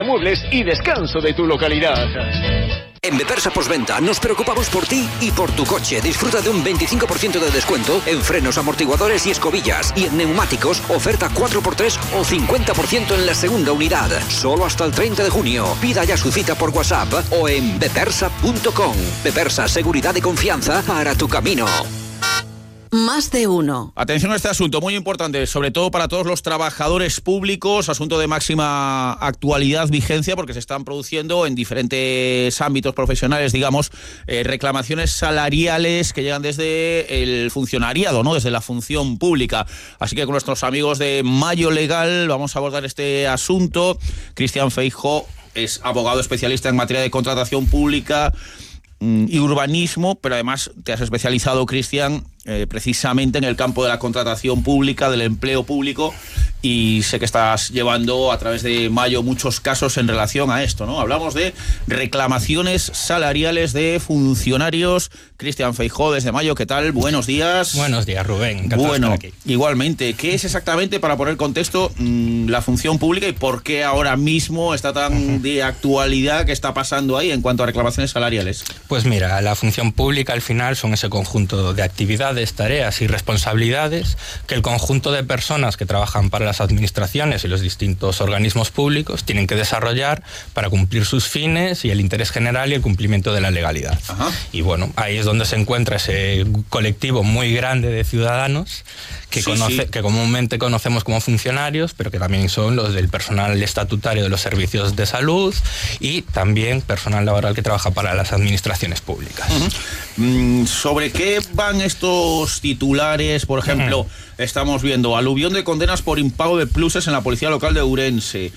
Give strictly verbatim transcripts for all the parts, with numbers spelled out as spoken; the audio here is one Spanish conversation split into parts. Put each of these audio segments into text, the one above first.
Muebles y descanso de tu localidad. En Bepersa Postventa nos preocupamos por ti y por tu coche. Disfruta de un veinticinco por ciento de descuento en frenos, amortiguadores y escobillas. Y en neumáticos, oferta cuatro por tres o cincuenta por ciento en la segunda unidad. Solo hasta el treinta de junio. Pida ya su cita por WhatsApp o en bepersa punto com. Bepersa, seguridad y confianza para tu camino. Más de uno. Atención a este asunto, muy importante, sobre todo para todos los trabajadores públicos, asunto de máxima actualidad, vigencia, porque se están produciendo en diferentes ámbitos profesionales, digamos, eh, reclamaciones salariales que llegan desde el funcionariado, ¿no? Desde la función pública. Así que con nuestros amigos de Mayo Legal vamos a abordar este asunto. Cristian Feijóo es abogado especialista en materia de contratación pública y urbanismo, pero además te has especializado, Cristian, eh, precisamente en el campo de la contratación pública, del empleo público, y sé que estás llevando a través de Mayo muchos casos en relación a esto, ¿no? Hablamos de reclamaciones salariales de funcionarios. Cristian Feijóo, desde Mayo, ¿qué tal? Buenos días. Buenos días, Rubén. Encantado bueno, de estar aquí. Igualmente, ¿qué es exactamente, para poner contexto, mmm, la función pública y por qué ahora mismo está tan uh-huh. de actualidad? ¿Qué está pasando ahí en cuanto a reclamaciones salariales? Pues mira, la función pública al final son ese conjunto de actividades, tareas y responsabilidades que el conjunto de personas que trabajan para las administraciones y los distintos organismos públicos tienen que desarrollar para cumplir sus fines y el interés general y el cumplimiento de la legalidad. Ajá. Y bueno, ahí es donde se encuentra ese colectivo muy grande de ciudadanos que, sí, conoce, sí. que comúnmente conocemos como funcionarios, pero que también son los del personal estatutario de los servicios de salud y también personal laboral que trabaja para las administraciones públicas. Uh-huh. Mm, ¿Sobre qué van estos titulares? Por ejemplo, uh-huh. estamos viendo aluvión de condenas por impago de pluses en la policía local de Ourense.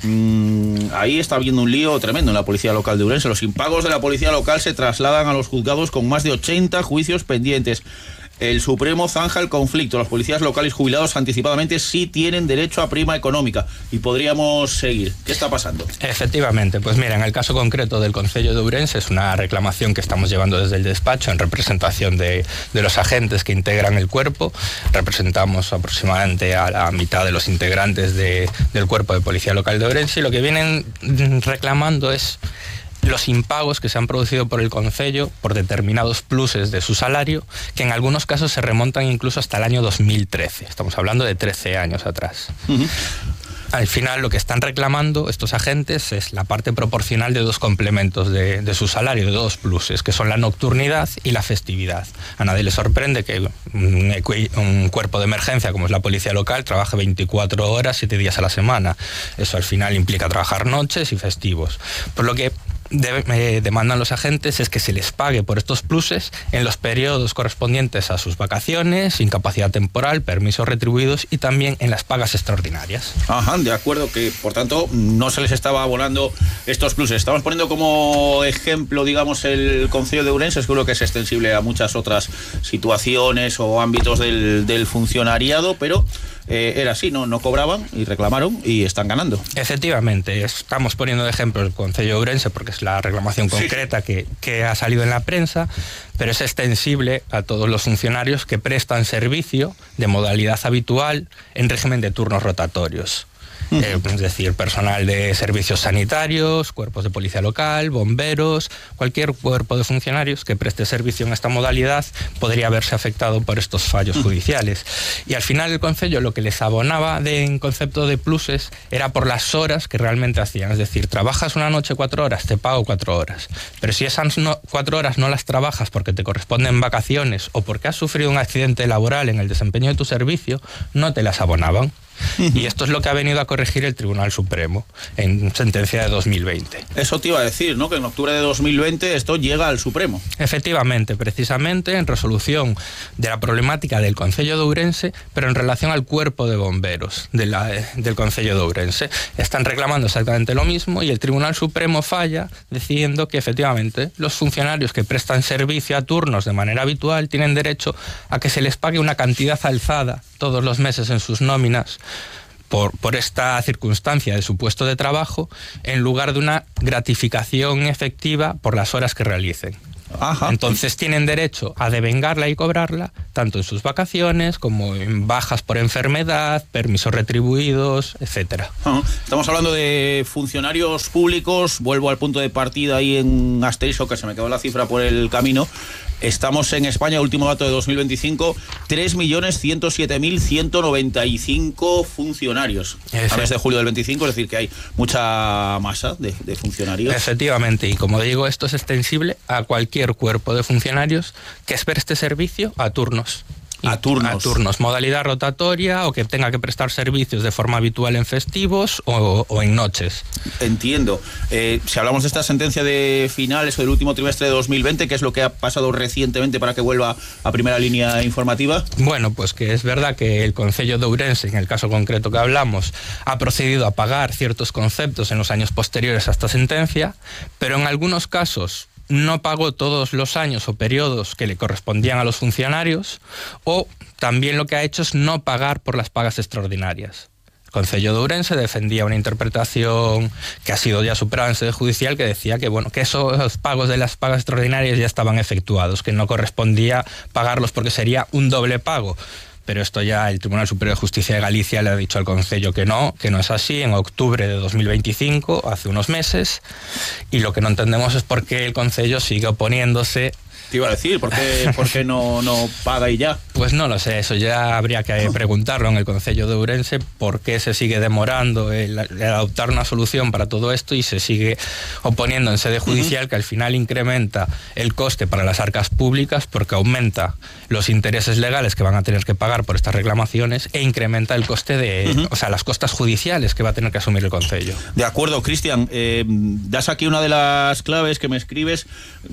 Mm, ahí está habiendo un lío tremendo en la policía local de Ourense. Los impagos de la policía local se trasladan a los juzgados con más de ochenta juicios pendientes. El Supremo zanja el conflicto. Los policías locales jubilados anticipadamente sí tienen derecho a prima económica. Y podríamos seguir. ¿Qué está pasando? Efectivamente, pues mira, en el caso concreto del Concello de Ourense es una reclamación que estamos llevando desde el despacho en representación de, de los agentes que integran el cuerpo. Representamos aproximadamente a la mitad de los integrantes de, del cuerpo de policía local de Ourense y lo que vienen reclamando es los impagos que se han producido por el concello por determinados pluses de su salario, que en algunos casos se remontan incluso hasta el año dos mil trece. Estamos hablando de trece años atrás. Uh-huh. Al final lo que están reclamando estos agentes es la parte proporcional de dos complementos de, de su salario, de dos pluses, que son la nocturnidad y la festividad. A nadie le sorprende que un, un cuerpo de emergencia como es la policía local trabaje veinticuatro horas, siete días a la semana. Eso al final implica trabajar noches y festivos. Por lo que De, eh, demandan los agentes es que se les pague por estos pluses en los periodos correspondientes a sus vacaciones, incapacidad temporal, permisos retribuidos y también en las pagas extraordinarias. Ajá, de acuerdo, que por tanto no se les estaba abonando estos pluses. Estamos poniendo como ejemplo, digamos, el Concello de Ourense, seguro que es extensible a muchas otras situaciones o ámbitos del, del funcionariado, pero eh, era así, ¿no? No cobraban y reclamaron y están ganando. Efectivamente, estamos poniendo de ejemplo el Concello de Ourense porque es la reclamación concreta sí. que, que ha salido en la prensa, pero es extensible a todos los funcionarios que prestan servicio de modalidad habitual en régimen de turnos rotatorios. Uh-huh. Eh, es decir, personal de servicios sanitarios, cuerpos de policía local, bomberos, cualquier cuerpo de funcionarios que preste servicio en esta modalidad podría verse afectado por estos fallos uh-huh. judiciales. Y al final el concello lo que les abonaba de, en concepto de pluses era por las horas que realmente hacían. Es decir, trabajas una noche cuatro horas, te pago cuatro horas. Pero si esas no, cuatro horas no las trabajas porque te corresponden vacaciones o porque has sufrido un accidente laboral en el desempeño de tu servicio, no te las abonaban. Y esto es lo que ha venido a corregir el Tribunal Supremo en sentencia de dos mil veinte. Eso te iba a decir, ¿no? Que en octubre de dos mil veinte esto llega al Supremo. Efectivamente, precisamente en resolución de la problemática del Concello de Ourense, pero en relación al cuerpo de bomberos de la, del Concello de Ourense. Están reclamando exactamente lo mismo y el Tribunal Supremo falla decidiendo que efectivamente los funcionarios que prestan servicio a turnos de manera habitual tienen derecho a que se les pague una cantidad alzada todos los meses en sus nóminas Por, por esta circunstancia de su puesto de trabajo, en lugar de una gratificación efectiva por las horas que realicen. Ajá. Entonces tienen derecho a devengarla y cobrarla tanto en sus vacaciones como en bajas por enfermedad, permisos retribuidos, etcétera. Ajá. Estamos hablando de funcionarios públicos. Vuelvo al punto de partida ahí en asterisco, que se me quedó la cifra por el camino. Estamos en España, último dato de dos mil veinticinco, tres millones ciento siete mil ciento noventa y cinco funcionarios. A mes de julio del veinticinco, es decir, que hay mucha masa de, de funcionarios. Efectivamente, y como digo, esto es extensible a cualquier cuerpo de funcionarios que espere este servicio a turnos. A turnos. A turnos, modalidad rotatoria o que tenga que prestar servicios de forma habitual en festivos o, o en noches. Entiendo. Eh, si hablamos de esta sentencia de finales o del último trimestre de dos mil veinte, ¿qué es lo que ha pasado recientemente para que vuelva a primera línea informativa? Bueno, pues que es verdad que el Concello de Ourense, en el caso concreto que hablamos, ha procedido a pagar ciertos conceptos en los años posteriores a esta sentencia, pero en algunos casos no pagó todos los años o periodos que le correspondían a los funcionarios, o también lo que ha hecho es no pagar por las pagas extraordinarias. El Concello de Ourense defendía una interpretación que ha sido ya superada en sede judicial, que decía que, bueno, que esos pagos de las pagas extraordinarias ya estaban efectuados, que no correspondía pagarlos porque sería un doble pago. Pero esto ya el Tribunal Superior de Justicia de Galicia le ha dicho al Concello que no, que no es así, en octubre de dos mil veinticinco, hace unos meses, y lo que no entendemos es por qué el Concello sigue oponiéndose. Te iba a decir, ¿por qué, por qué no, no paga y ya? Pues no lo sé, eso ya habría que preguntarlo en el Concello de Ourense, por qué se sigue demorando el, el adoptar una solución para todo esto y se sigue oponiendo en sede judicial, uh-huh. que al final incrementa el coste para las arcas públicas porque aumenta los intereses legales que van a tener que pagar por estas reclamaciones e incrementa el coste de, uh-huh. o sea, las costas judiciales que va a tener que asumir el Concello. De acuerdo, Cristian, eh, das aquí una de las claves que me escribes.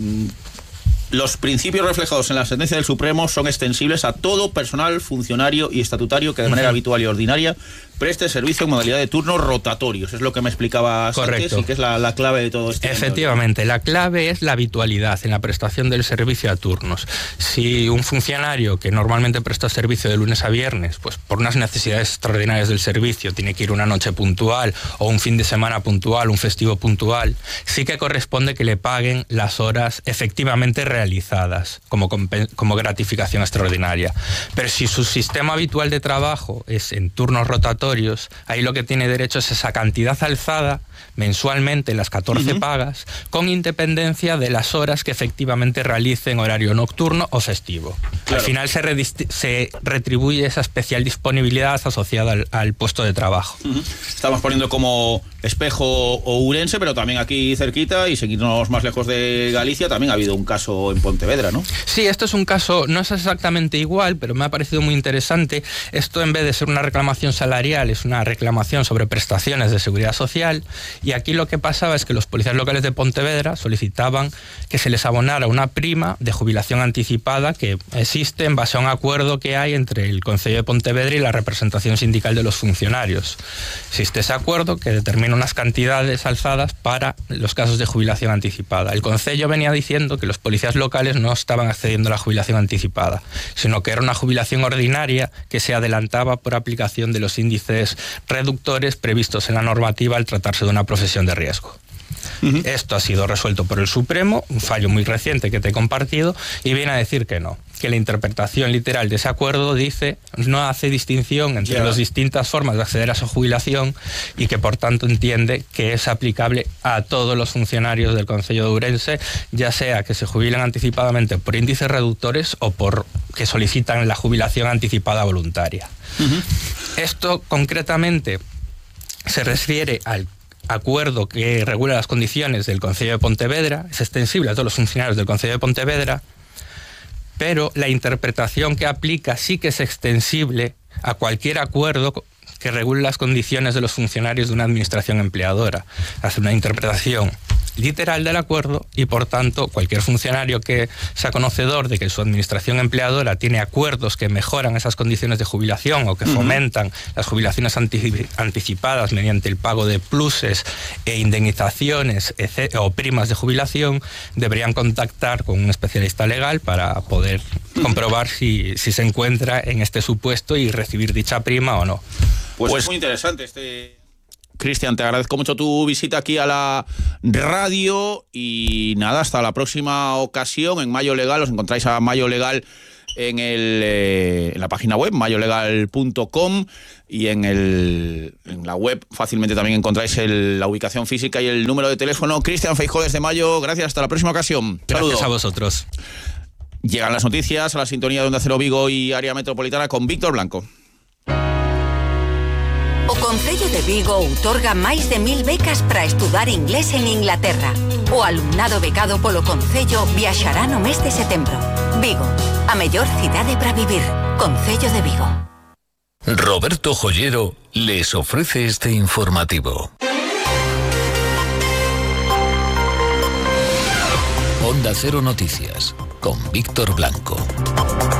Los principios reflejados en la sentencia del Supremo son extensibles a todo personal, funcionario y estatutario que de manera uh-huh. habitual y ordinaria preste servicio en modalidad de turnos rotatorios. Es lo que me explicabas antes y que es la, la clave de todo esto. Efectivamente, la clave es la habitualidad en la prestación del servicio a turnos. Si un funcionario que normalmente presta servicio de lunes a viernes, pues por unas necesidades extraordinarias del servicio, tiene que ir una noche puntual o un fin de semana puntual, un festivo puntual, sí que corresponde que le paguen las horas efectivamente realizadas como, como gratificación extraordinaria. Pero si su sistema habitual de trabajo es en turnos rotatorios, ahí lo que tiene derecho es esa cantidad alzada mensualmente, las catorce uh-huh. pagas, con independencia de las horas que efectivamente realice en horario nocturno o festivo. Claro. Al final se, redist- se retribuye esa especial disponibilidad asociada al, al puesto de trabajo. Uh-huh. Estamos poniendo como espejo o Ourense, pero también aquí cerquita, y seguirnos más lejos de Galicia, también ha habido un caso en Pontevedra, ¿no? Sí, esto es un caso, no es exactamente igual, pero me ha parecido muy interesante. Esto, en vez de ser una reclamación salarial, es una reclamación sobre prestaciones de seguridad social, y aquí lo que pasaba es que los policías locales de Pontevedra solicitaban que se les abonara una prima de jubilación anticipada que existe en base a un acuerdo que hay entre el Concello de Pontevedra y la representación sindical de los funcionarios. Existe ese acuerdo que determina unas cantidades alzadas para los casos de jubilación anticipada. El Concello venía diciendo que los policías locales no estaban accediendo a la jubilación anticipada, sino que era una jubilación ordinaria que se adelantaba por aplicación de los índices reductores previstos en la normativa al tratarse de una profesión de riesgo. Uh-huh. Esto ha sido resuelto por el Supremo, un fallo muy reciente que te he compartido, y viene a decir que no, que la interpretación literal de ese acuerdo dice, no hace distinción entre yeah. las distintas formas de acceder a esa jubilación y que por tanto entiende que es aplicable a todos los funcionarios del Concello de Ourense, ya sea que se jubilen anticipadamente por índices reductores o por que solicitan la jubilación anticipada voluntaria. Uh-huh. Esto concretamente se refiere al acuerdo que regula las condiciones del Concello de Pontevedra, es extensible a todos los funcionarios del Concello de Pontevedra, pero la interpretación que aplica sí que es extensible a cualquier acuerdo que regule las condiciones de los funcionarios de una administración empleadora. Hace una interpretación literal del acuerdo y, por tanto, cualquier funcionario que sea conocedor de que su administración empleadora tiene acuerdos que mejoran esas condiciones de jubilación o que fomentan uh-huh. las jubilaciones anti- anticipadas mediante el pago de pluses e indemnizaciones etcétera, o primas de jubilación, deberían contactar con un especialista legal para poder uh-huh. comprobar si, si se encuentra en este supuesto y recibir dicha prima o no. Pues, pues es muy interesante este... Cristian, te agradezco mucho tu visita aquí a la radio y nada, hasta la próxima ocasión. En Mayo Legal os encontráis a Mayo Legal en, el, eh, en la página web mayo legal punto com y en, el, en la web fácilmente también encontráis el, la ubicación física y el número de teléfono. Cristian Feijóo desde Mayo, gracias, hasta la próxima ocasión. Gracias Saludo. a vosotros. Llegan las noticias a la sintonía de Onda Cero Vigo y área metropolitana con Víctor Blanco. O Concello de Vigo outorga máis de mil becas para estudar inglés en Inglaterra. O alumnado becado polo Concello viaxará no mes de setembro. Vigo, a mellor cidade para vivir. Concello de Vigo. Roberto Joyero les ofrece este informativo. Onda Cero Noticias con Víctor Blanco.